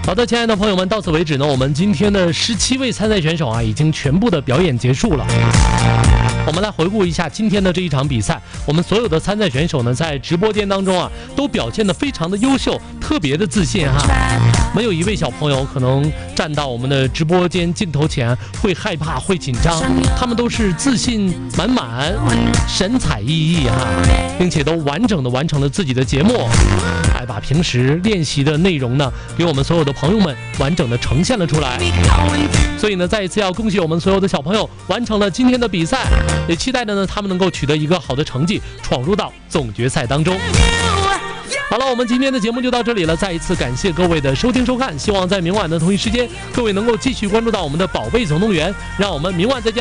好的，亲爱的朋友们，到此为止呢，我们今天的17位参赛选手啊，已经全部的表演结束了。我们来回顾一下今天的这一场比赛，我们所有的参赛选手呢，在直播间当中啊，都表现得非常的优秀，特别的自信哈。没有一位小朋友可能站到我们的直播间镜头前会害怕、会紧张，他们都是自信满满、神采奕奕哈，并且都完整的完成了自己的节目，还把平时练习的内容呢，给我们所有的朋友们完整的呈现了出来。所以呢，再一次要恭喜我们所有的小朋友完成了今天的比赛，也期待着呢他们能够取得一个好的成绩，闯入到总决赛当中。好了，我们今天的节目就到这里了，再一次感谢各位的收听收看，希望在明晚的同一时间，各位能够继续关注到我们的宝贝总动员，让我们明晚再见。